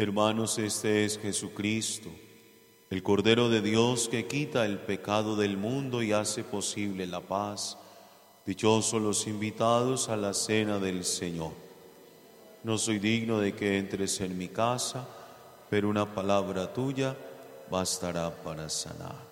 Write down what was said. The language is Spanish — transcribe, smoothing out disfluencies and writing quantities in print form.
Hermanos, este es Jesucristo, el Cordero de Dios que quita el pecado del mundo y hace posible la paz. Dichosos los invitados a la cena del Señor. No soy digno de que entres en mi casa, pero una palabra tuya bastará para sanar.